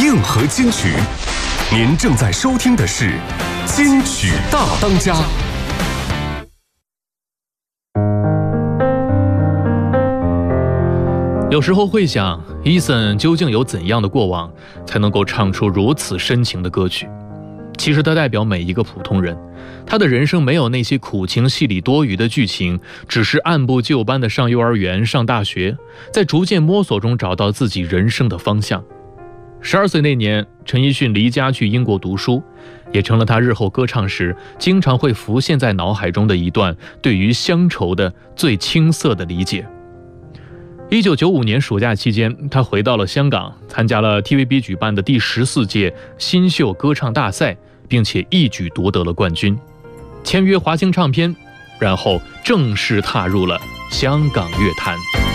硬核金曲。您正在收听的是《金曲大当家》。 有时候会想，Eason究竟有怎样的过往，才能够唱出如此深情的歌曲？其实他代表每一个普通人，他的人生没有那些苦情戏里多余的剧情，只是按部就班的上幼儿园、上大学，在逐渐摸索中找到自己人生的方向。12岁那年，陈奕迅离家去英国读书，也成了他日后歌唱时经常会浮现在脑海中的一段对于乡愁的最青涩的理解。1995年暑假期间，他回到了香港，参加了 TVB 举办的第14届新秀歌唱大赛，并且一举夺得了冠军，签约华星唱片，然后正式踏入了香港乐坛。